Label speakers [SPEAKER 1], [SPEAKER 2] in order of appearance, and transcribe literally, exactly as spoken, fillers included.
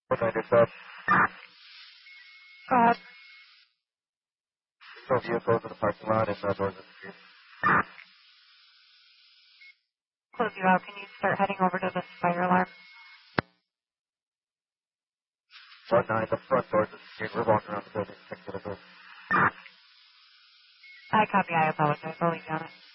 [SPEAKER 1] What I yourself?
[SPEAKER 2] Go ahead.
[SPEAKER 1] No vehicles in the parking lot and no doors in the street.
[SPEAKER 2] Close you out. Can you start heading over to the fire alarm?
[SPEAKER 1] One nine, the front doors in the street. We're walking around the building. Check the door.
[SPEAKER 2] I copy. I apologize. I'll leave you on it.